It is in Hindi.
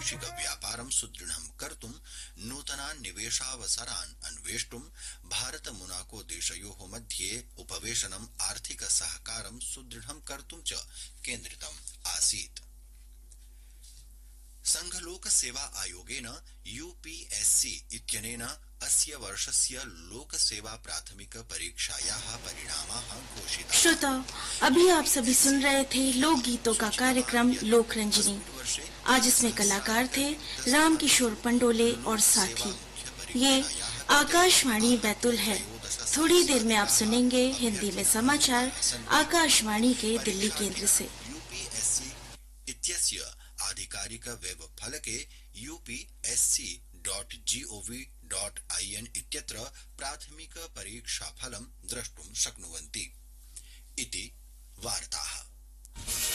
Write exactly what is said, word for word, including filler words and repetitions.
आंशिक व्यापारं सुदृढं कर्तुं नूतनान् निवेशावसरान् अन्वेष्टुं भारत मोनाको देशयोः मध्ये उपवेशनम् आर्थिक सहकारं सुदृढं कर्तुं च केन्द्रितम् आसीत्। संघ लोक सेवा आयोगेन यूपीएससी इत्यनेन अस्य वर्षस्य लोक सेवा प्राथमिक परीक्षायाः परिणामाः घोषिताः। श्रोताओ, अभी आप सभी सुन रहे थे लोक गीतों का कार्यक्रम लोक रंजनी। आज इसमें कलाकार थे राम किशोर पंडोले और साथी। ये आकाशवाणी बैतुल है। थोड़ी देर में आप सुनेंगे हिंदी में समाचार आकाशवाणी के दिल्ली केंद्र से। यूपीएससी इत्यस्य आधिकारिक web फलके UPSC dot gov dot IN इत्यत्र प्राथमिक परीक्षा फलं द्रष्टुं शक्नुवन्ति इति वार्ताः।